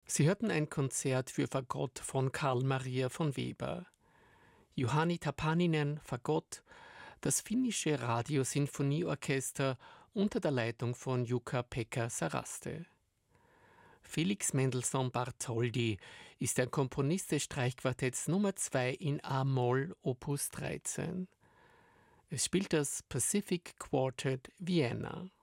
Sie hörten ein Konzert für Fagott von Carl Maria von Weber. Juhani Tapaninen, Fagott, das finnische Radiosinfonieorchester unter der Leitung von Jukka-Pekka Saraste. Felix Mendelssohn Bartholdy ist ein Komponist des Streichquartetts Nummer 2 in A-Moll, Opus 13. Es spielt das Pacific Quartet Vienna.